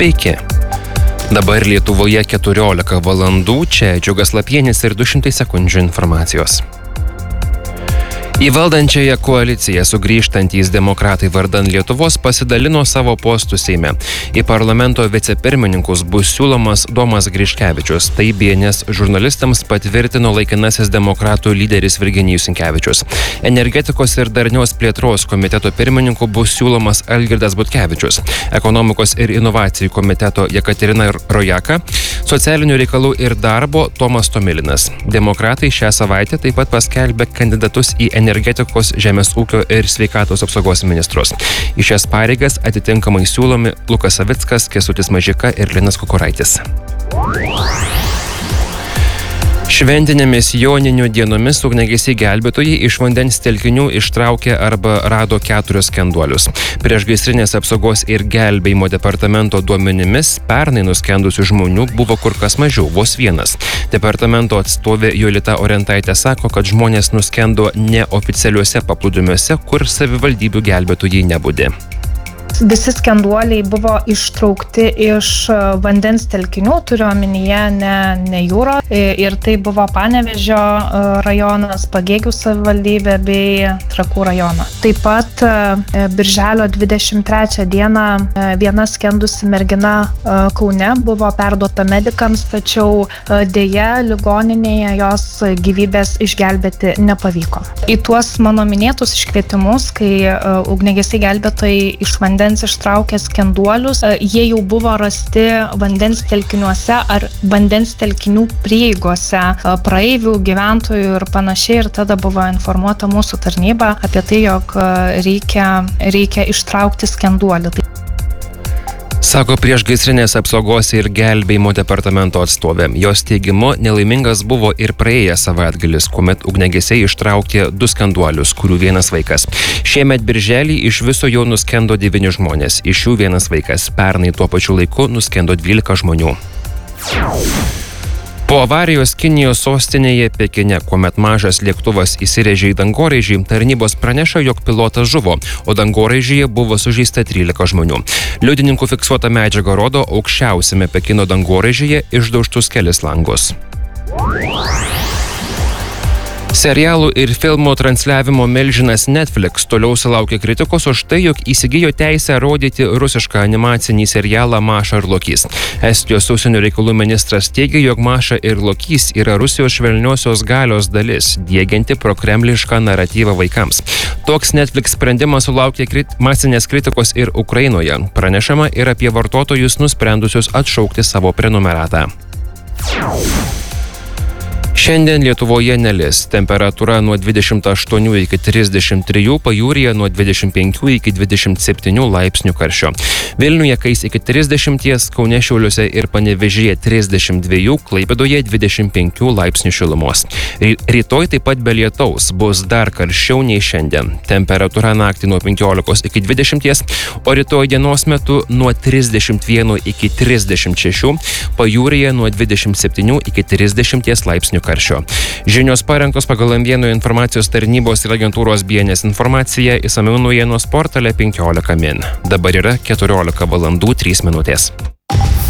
Sveiki. Dabar Lietuvoje 14 valandų, čia Džiugas Lapienis ir 200 sekundžių informacijos. Į valdančiąją koaliciją sugrįžtantys demokratai vardan Lietuvos pasidalino savo postų Seime. Į parlamento vicepirmininkus bus siūlomas Domas Griškevičius. Tai BNS žurnalistams patvirtino laikinasis demokratų lyderis Virginijus Sinkevičius. Energetikos ir darnios plėtros komiteto pirmininku bus siūlomas Algirdas Butkevičius. Ekonomikos ir inovacijų komiteto Jekaterina Rojaka. Socialinių reikalų ir darbo Tomas Tomilinas. Demokratai šią savaitę taip pat paskelbė kandidatus į energetikos, žemės ūkio ir sveikatos apsaugos ministrus. Į šias pareigas atitinkamai siūlomi Lukas Savickas, Kęstutis Mažeika ir Linas Kukuraitis. Šventinėmis Joninių dienomis ugniagesiai gelbėtojai iš vandens telkinių ištraukė arba rado 4 skenduolius. Priešgaisrinės apsaugos ir gelbėjimo departamento duomenimis pernai nuskendusių žmonių buvo kur kas mažiau, vos 1. Departamento atstovė Jolita Orentaitė sako, kad žmonės nuskendo neoficialiuose paplūdimiuose, kur savivaldybių gelbėtojai nebudė. Visi skenduoliai buvo ištraukti iš vandens telkinių, turiu omenyje ne jūro. Ir tai buvo Panevėžio rajonas, Pagėgių savivaldybė bei Trakų rajono. Taip pat birželio 23 dieną viena skendusi mergina Kaune buvo perduota medikams, tačiau deja ligoninėje jos gyvybės išgelbėti nepavyko. Į tuos mano minėtus iškvietimus, kai ugniagesiai gelbėtojai iš vandens ištraukė skenduolius, jie jau buvo rasti vandens telkiniuose ar vandens telkinių prieigose praeivių, gyventojų ir panašiai, ir tada buvo informuota mūsų tarnyba apie tai, jog reikia ištraukti skenduolį. Sako priešgaisrinės apsaugos ir gelbėjimo departamento atstovė. Jos teigimu, nelaimingas buvo ir praėjęs savaitgalis, kuomet ugniagesiai ištraukė 2 skenduolius, kurių 1 vaikas. Šiemet birželį iš viso jau nuskendo 9 žmonės, iš jų 1 vaikas. Pernai tuo pačiu laiku nuskendo 12 žmonių. Po avarijos Kinijos sostinėje Pekine, kuomet mažas lėktuvas įsirėžė į dangoraižį, tarnybos praneša, jog pilotas žuvo, o dangoraižyje buvo sužeista 13 žmonių. Liudininkų fiksuota medžiaga rodo aukščiausiame Pekino dangoraižyje išdaužtus kelis langus. Serialų ir filmų transliavimo milžinas Netflix toliau sulaukė kritikos už tai, jog įsigijo teisę rodyti rusišką animacinį serialą Maša ir Lokys. Estijos užsienio reikalų ministras teigia, jog Maša ir Lokys yra Rusijos švelniosios galios dalis, diegianti prokremlišką naratyvą vaikams. Toks Netflix sprendimas sulaukė masinės kritikos ir Ukrainoje. Pranešama ir apie vartotojus nusprendusius atšaukti savo prenumeratą. Šiandien Lietuvoje nelis. Temperatūra nuo 28 iki 33, pajūryje nuo 25 iki 27 laipsnių karščio. Vilniuje kais iki 30, Kaune, Šiauliuose ir Panevėžyje 32, Klaipėdoje 25 laipsnių šilumos. Rytoj taip pat be lietaus, bus dar karščiau nei šiandien. Temperatūra naktį nuo 15 iki 20, o rytoj dienos metu nuo 31 iki 36, pajūryje nuo 27 iki 30 laipsnių karščio. Žinios parengtos pagal M1 informacijos tarnybos ir agentūros BNS informaciją, išsamiau naujienos portale 15 min. Dabar yra 14 valandų 3 minutės.